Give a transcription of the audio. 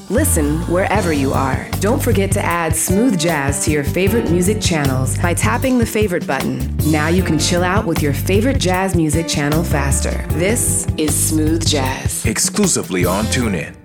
Listen wherever you are. Don't forget to add smooth jazz to your favorite music channels by tapping the favorite button. Now you can chill out with your favorite jazz music channel faster. This is Smooth Jazz. Exclusively on TuneIn.